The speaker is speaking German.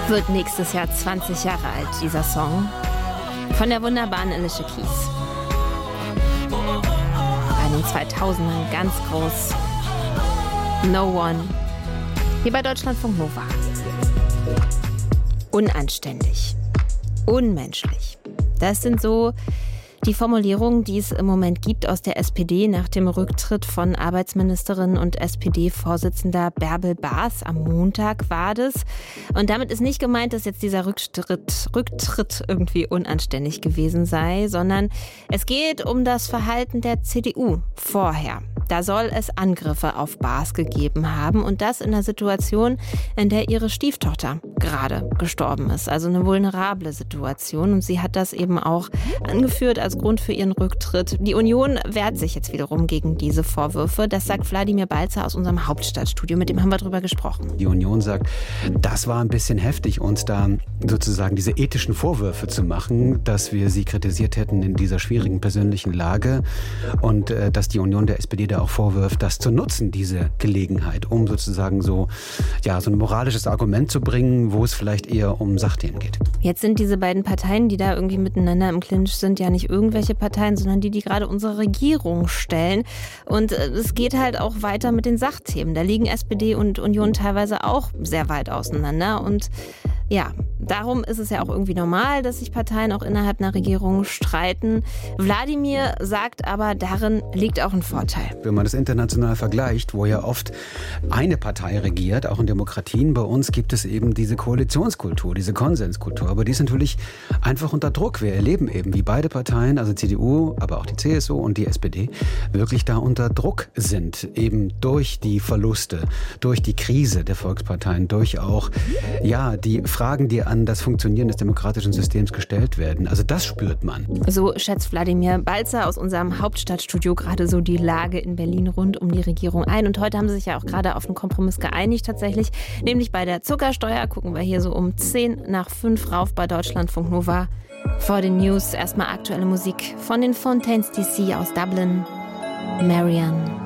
Wird nächstes Jahr 20 Jahre alt, dieser Song. Von der wunderbaren Alicia Keys. Bei den 2000ern ganz groß. No One. Hier bei Deutschlandfunk Nova. Unanständig. Unmenschlich. Das sind so die Formulierungen, die es im Moment gibt aus der SPD nach dem Rücktritt von Arbeitsministerin und SPD-Vorsitzender Bärbel Baas. Am Montag war das. Und damit ist nicht gemeint, dass jetzt dieser Rücktritt irgendwie unanständig gewesen sei, sondern es geht um das Verhalten der CDU vorher. Da soll es Angriffe auf Baas gegeben haben und das in einer Situation, in der ihre Stieftochter gerade gestorben ist. Also eine vulnerable Situation und sie hat das eben auch angeführt als Grund für ihren Rücktritt. Die Union wehrt sich jetzt wiederum gegen diese Vorwürfe. Das sagt Wladimir Balzer aus unserem Hauptstadtstudio. Mit dem haben wir drüber gesprochen. Die Union sagt, das war ein bisschen heftig, uns da sozusagen diese ethischen Vorwürfe zu machen, dass wir sie kritisiert hätten in dieser schwierigen persönlichen Lage und dass die Union der SPD da auch vorwirft, das zu nutzen, diese Gelegenheit, um sozusagen so ein moralisches Argument zu bringen, wo es vielleicht eher um Sachthemen geht. Jetzt sind diese beiden Parteien, die da irgendwie miteinander im Clinch sind, ja nicht irgendwelche Parteien, sondern die gerade unsere Regierung stellen. Und es geht halt auch weiter mit den Sachthemen. Da liegen SPD und Union teilweise auch sehr weit auseinander. Und ja, darum ist es ja auch irgendwie normal, dass sich Parteien auch innerhalb einer Regierung streiten. Wladimir sagt aber, darin liegt auch ein Vorteil. Wenn man das international vergleicht, wo ja oft eine Partei regiert, auch in Demokratien, bei uns gibt es eben diese Koalitionskultur, diese Konsenskultur. Aber die ist natürlich einfach unter Druck. Wir erleben eben, wie beide Parteien, also CDU, aber auch die CSU und die SPD, wirklich da unter Druck sind. Eben durch die Verluste, durch die Krise der Volksparteien, durch auch die Fragen, die an das Funktionieren des demokratischen Systems gestellt werden. Also das spürt man. So schätzt Wladimir Balzer aus unserem Hauptstadtstudio gerade so die Lage in Berlin rund um die Regierung ein. Und heute haben sie sich ja auch gerade auf einen Kompromiss geeinigt tatsächlich. Nämlich bei der Zuckersteuer gucken wir hier so um 10:05 rauf bei Deutschlandfunk Nova. Vor den News erstmal aktuelle Musik von den Fontaines DC aus Dublin. Marianne.